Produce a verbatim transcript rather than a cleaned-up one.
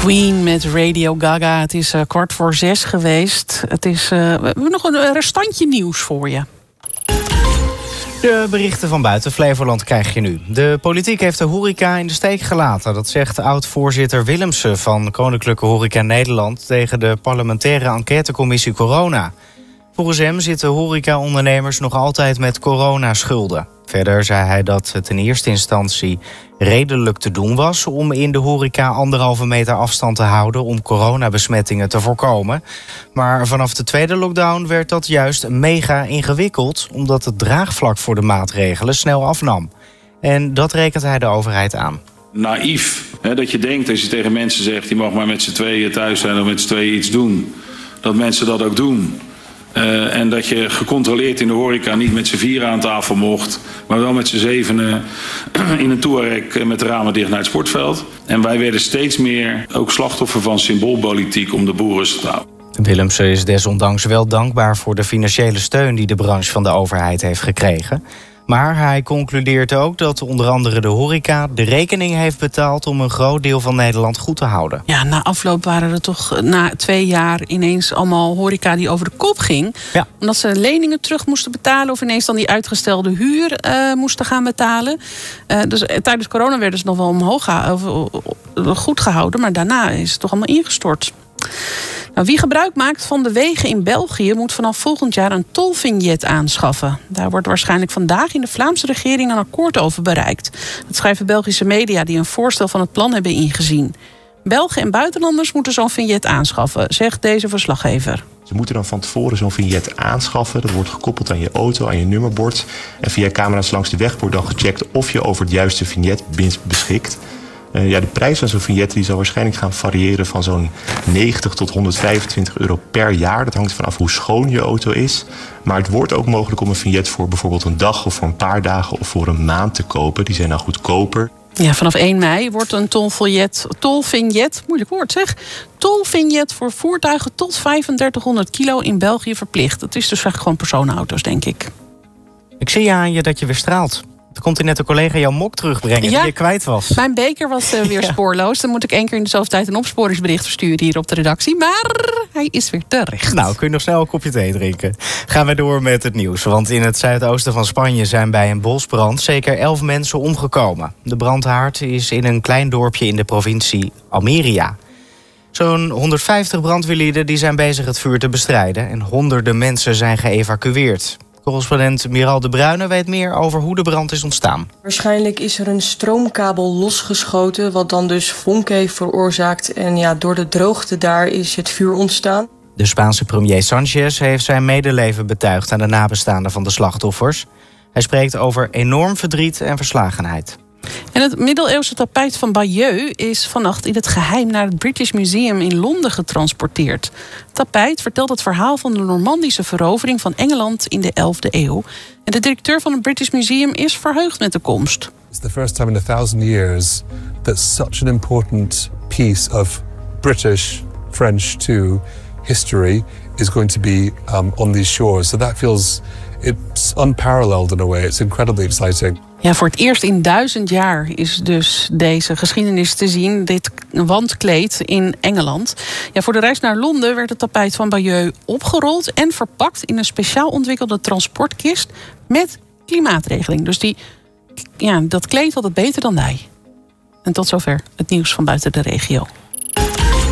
Queen met Radio Gaga. Het is uh, kwart voor zes geweest. Het is, uh, we hebben nog een restantje nieuws voor je. De berichten van buiten Flevoland krijg je nu. De politiek heeft de horeca in de steek gelaten. Dat zegt oud-voorzitter Willemsen van Koninklijke Horeca Nederland tegen de parlementaire enquêtecommissie Corona. Volgens hem zitten horecaondernemers nog altijd met coronaschulden. Verder zei hij dat het in eerste instantie redelijk te doen was om in de horeca anderhalve meter afstand te houden om coronabesmettingen te voorkomen. Maar vanaf de tweede lockdown werd dat juist mega ingewikkeld, omdat het draagvlak voor de maatregelen snel afnam. En dat rekent hij de overheid aan. Naïef, hè, dat je denkt als je tegen mensen zegt, je mag maar met z'n tweeën thuis zijn of met z'n tweeën iets doen, dat mensen dat ook doen. Uh, en dat je gecontroleerd in de horeca niet met z'n vieren aan tafel mocht, maar wel met z'n zevenen in een Touareg met de ramen dicht naar het sportveld. En wij werden steeds meer ook slachtoffer van symboolpolitiek om de boel rustig te houden. Willemsen is desondanks wel dankbaar voor de financiële steun die de branche van de overheid heeft gekregen. Maar hij concludeert ook dat onder andere de horeca de rekening heeft betaald om een groot deel van Nederland goed te houden. Ja, na afloop waren er toch na twee jaar ineens allemaal horeca die over de kop ging. Ja. Omdat ze leningen terug moesten betalen of ineens dan die uitgestelde huur uh, moesten gaan betalen. Uh, dus uh, tijdens corona werden ze nog wel omhoog gehouden, uh, goed gehouden, maar daarna is het toch allemaal ingestort. Nou, wie gebruik maakt van de wegen in België moet vanaf volgend jaar een tolvignet aanschaffen. Daar wordt waarschijnlijk vandaag in de Vlaamse regering een akkoord over bereikt. Dat schrijven Belgische media die een voorstel van het plan hebben ingezien. Belgen en buitenlanders moeten zo'n vignet aanschaffen, zegt deze verslaggever. Ze moeten dan van tevoren zo'n vignet aanschaffen. Dat wordt gekoppeld aan je auto, aan je nummerbord. En via camera's langs de weg wordt dan gecheckt of je over het juiste vignet beschikt. Uh, ja, de prijs van zo'n vignet die zal waarschijnlijk gaan variëren van zo'n negentig tot honderdvijfentwintig euro per jaar. Dat hangt vanaf hoe schoon je auto is. Maar het wordt ook mogelijk om een vignet voor bijvoorbeeld een dag of voor een paar dagen of voor een maand te kopen. Die zijn dan goedkoper. Ja, vanaf één mei wordt een tolvignet, tolvignet, moeilijk woord zeg, tolvignet voor voertuigen tot drieënvijftighonderd kilo in België verplicht. Dat is dus echt gewoon personenauto's, denk ik. Ik zie aan je dat je weer straalt. Er komt er net een collega jouw mok terugbrengen ja, die je kwijt was. Mijn beker was uh, weer ja. spoorloos. Dan moet ik één keer in de zoveel tijd een opsporingsbericht versturen hier op de redactie. Maar hij is weer terecht. Nou, kun je nog snel een kopje thee drinken. Gaan we door met het nieuws. Want in het zuidoosten van Spanje zijn bij een bosbrand zeker elf mensen omgekomen. De brandhaard is in een klein dorpje in de provincie Almeria. Zo'n honderdvijftig brandweerlieden die zijn bezig het vuur te bestrijden. En honderden mensen zijn geëvacueerd. Correspondent Miral de Bruyne weet meer over hoe de brand is ontstaan. Waarschijnlijk is er een stroomkabel losgeschoten, wat dan dus vonken heeft veroorzaakt. En ja, door de droogte daar is het vuur ontstaan. De Spaanse premier Sanchez heeft zijn medeleven betuigd aan de nabestaanden van de slachtoffers. Hij spreekt over enorm verdriet en verslagenheid. En het middeleeuwse tapijt van Bayeux is vannacht in het geheim naar het British Museum in Londen getransporteerd. Het tapijt vertelt het verhaal van de Normandische verovering van Engeland in de elfde eeuw. En de directeur van het British Museum is verheugd met de komst. It's the first time in a thousand years that such an important piece of British, French too, history is going to be um, on these shores. So that feels, it's unparalleled in a way. It's incredibly exciting. Ja, voor het eerst in duizend jaar is dus deze geschiedenis te zien. Dit wandkleed in Engeland. Ja, voor de reis naar Londen werd het tapijt van Bayeux opgerold en verpakt in een speciaal ontwikkelde transportkist met klimaatregeling. Dus die, ja, dat kleed had het beter dan wij. En tot zover het nieuws van buiten de regio.